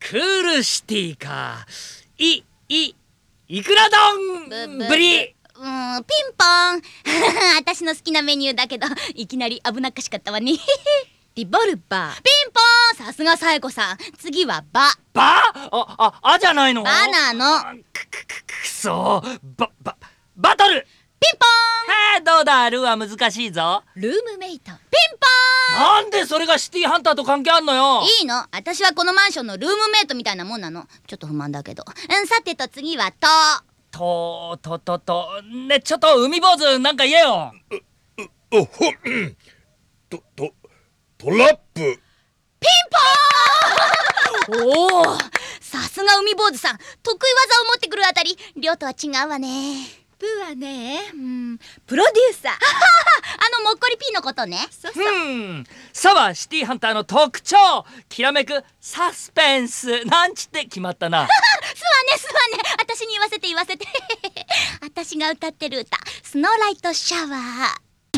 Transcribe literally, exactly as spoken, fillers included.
クールシティか。い、い、いくら丼ぶり。 うーん、ピンポン私の好きなメニューだけど、いきなり危なっかしかったわねリボルバー。ピンポーン、さすがサエコさん。次はバ。 バあ、あ、あじゃないの。 バなの。 く、く、く、くそバ、バ、バトル。 ピンポーン。はあ、どうだ、ルーは難しいぞ。 ルームメイト。ピンポーン。 なんでそれがシティハンターと関係あんのよ。 いいの、私はこのマンションのルームメイトみたいなもんなの。ちょっと不満だけど。うん、さてと次はと。 と、と、と、と、ね、ちょっと海坊主なんか言えよ。 おほんと、と、トラップ。 ピンポーンおお、さすが海坊主さん。得意技を持ってくるあたり、亮とは違うわね。 プーはね、うん、プロデューサー。 あのもっこりピーのことね。 そうそう。 うん。さはシティハンターの特徴。きらめくサスペンス。なんちって決まったな。 すわねすわね。私に言わせて言わせて。私が歌ってる歌、スノーライトシャワー。